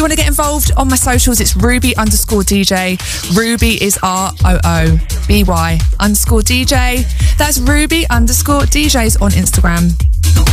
want to get involved on my socials, it's Ruby_DJ. Ruby is ROOBY_DJ. That's Ruby_DJs on Instagram.